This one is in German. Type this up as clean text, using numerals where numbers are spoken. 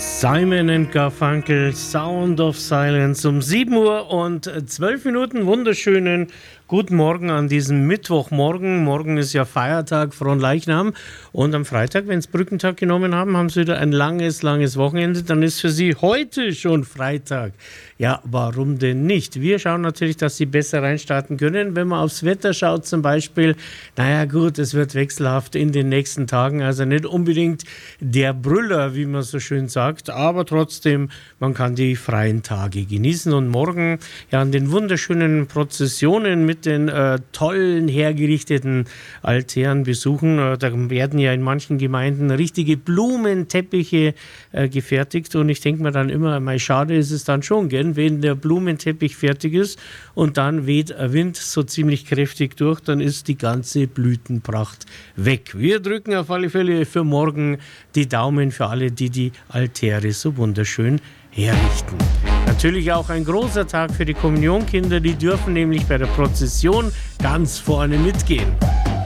Simon & Garfunkel, Sound of Silence, um 7 Uhr und 12 Minuten. Wunderschönen guten Morgen an diesem Mittwochmorgen. Morgen ist ja Feiertag, Fronleichnam. Und am Freitag, wenn Sie Brückentag genommen haben, haben Sie wieder ein langes Wochenende. Dann ist für Sie heute schon Freitag. Ja, warum denn nicht? Wir schauen natürlich, dass Sie besser reinstarten können. Wenn man aufs Wetter schaut zum Beispiel, naja gut, es wird wechselhaft in den nächsten Tagen. Also nicht unbedingt der Brüller, wie man so schön sagt. Aber trotzdem, man kann die freien Tage genießen. Und morgen ja an den wunderschönen Prozessionen mit den tollen hergerichteten Altären besuchen. Da werden ja in manchen Gemeinden richtige Blumenteppiche gefertigt. Und ich denke mir dann immer, mei, schade ist es dann schon, gell? Wenn der Blumenteppich fertig ist und dann weht ein Wind so ziemlich kräftig durch, dann ist die ganze Blütenpracht weg. Wir drücken auf alle Fälle für morgen die Daumen für alle, die die Altäre so wunderschön herrichten. Natürlich auch ein großer Tag für die Kommunionkinder, die dürfen nämlich bei der Prozession ganz vorne mitgehen.